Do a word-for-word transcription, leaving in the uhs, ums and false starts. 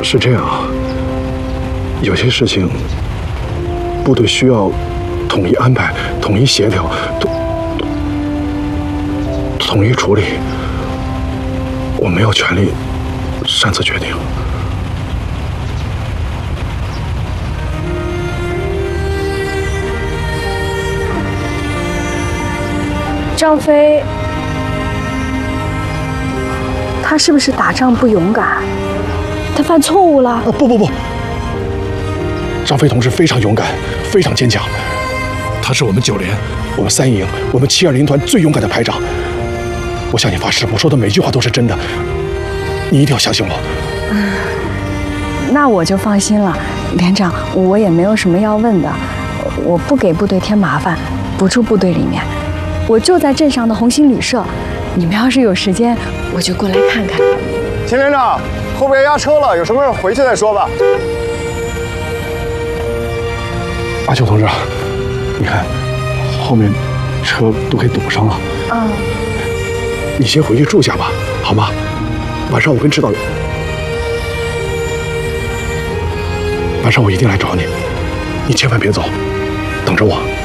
是这样，有些事情部队需要统一安排、统一协调、统统一处理，我没有权利擅自决定。 张飞，他是不是打仗不勇敢？他犯错误了？ 啊，不不不，张飞同志非常勇敢，非常坚强。他是我们九连、我们三营、我们七二零团最勇敢的排长。我向你发誓，我说的每句话都是真的，你一定要相信我。 嗯，那我就放心了，连长，我也没有什么要问的，我不给部队添麻烦，不住部队里面。我就在镇上的红星旅社，你们要是有时间，我就过来看看。 秦连长，后边压车了，有什么事回去再说吧。 阿秋同志，你看，后面车都给堵上了。 嗯， 你先回去住下吧，好吗？晚上我跟指导员，晚上我一定来找你，你千万别走，等着我。